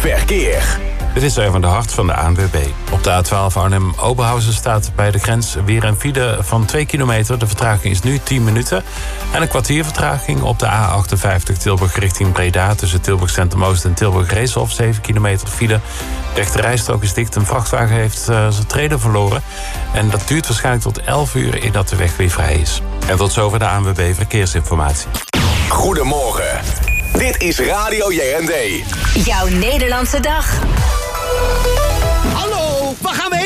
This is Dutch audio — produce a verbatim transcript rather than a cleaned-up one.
Verkeer. Dit is even de hart van de A N W B. Op de A twaalf Arnhem-Oberhausen staat bij de grens weer een file van twee kilometer. De vertraging is nu tien minuten. En een kwartier vertraging op de A achtenvijftig Tilburg richting Breda... tussen Tilburg Centrum-Oost en Tilburg Reeshof, zeven kilometer file. De rechte rijstrook is dicht. Een vrachtwagen heeft uh, zijn trailer verloren. En dat duurt waarschijnlijk tot elf uur eer dat de weg weer vrij is. En tot zover de A N W B Verkeersinformatie. Goedemorgen. Dit is Radio J N D. Jouw Nederlandse dag. Hallo, waar gaan we